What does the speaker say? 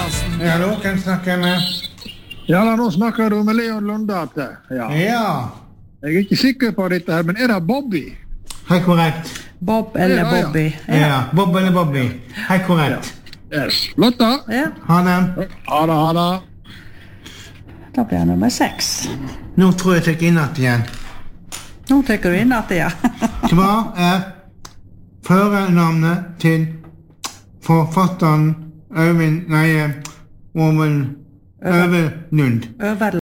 podcasten. Ja, hallo, hvem snakker jeg med? Ja, nå snakker du med Leon Lundate. Ja. Ja. Jeg er ikke sikker på dette her, men er det Bobby? Hei, korrekt. Bob eller Ja, ja. Bobby. Ja, Bob eller Bobby. Hei, korrekt. Yes. Lotta? Ja, Ha det. Ha det, ha det. da blir jeg nummer 6. Nå tror jeg tek innat igjen. Nå tenker du inn at det, ja. Hva er førernavnet til forfatteren Øyvind Lund? Øverlund.